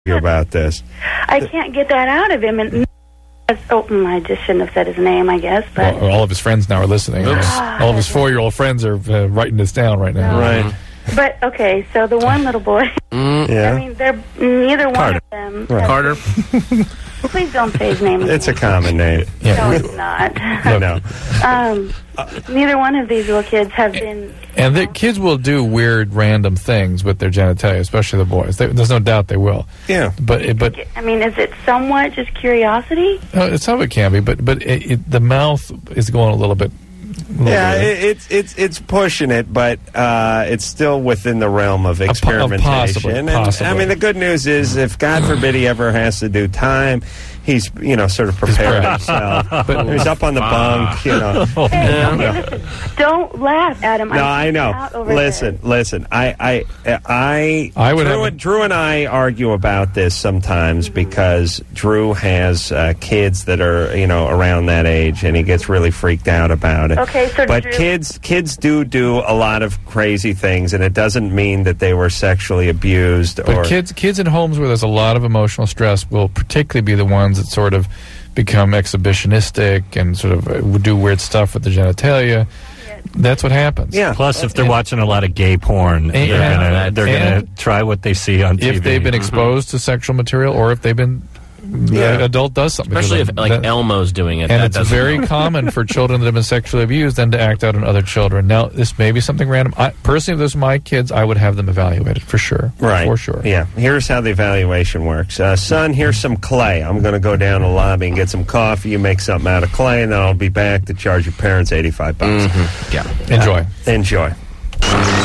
about this. I can't get that out of him. And I just shouldn't have said his name, I guess. But well, all of his friends now are listening. All of his 4-year-old friends are writing this down right now. Right. But, okay, so the one little boy, Yeah. I mean, they're neither one of them. Right. Carter. Please don't say his name. It's a common name. No, it's not. I know. Neither one of these little kids have been... And the kids will do weird, random things with their genitalia, especially the boys. There's no doubt they will. Yeah. But I mean, is it somewhat just curiosity? some of it can be, but the mouth is going a little bit. Yeah, it's pushing it, but it's still within the realm of experimentation. Possibly. And, I mean, the good news is, if God forbid he ever has to do time, he's sort of prepared himself. But he's up on the bunk, Hey, listen, don't laugh, Adam. No, I know. Listen. Drew and I argue about this sometimes because Drew has kids that are around that age, and he gets really freaked out about it. Okay, so but Drew... kids do a lot of crazy things, and it doesn't mean that they were sexually abused. But kids in homes where there's a lot of emotional stress will particularly be the ones that sort of become exhibitionistic and sort of do weird stuff with the genitalia. That's what happens. Yeah. Plus, if they're watching a lot of gay porn, they're gonna try what they see on TV. If they've been exposed to sexual material, or if they've been the adult does something. Especially if Elmo's doing it. And it's very common for children that have been sexually abused then to act out on other children. Now, this may be something random. Personally, if those are my kids, I would have them evaluated for sure. Right. For sure. Yeah. Here's how the evaluation works. Son, here's some clay. I'm going to go down to the lobby and get some coffee. You make something out of clay, and then I'll be back to charge your parents $85. Yeah. Enjoy. Enjoy.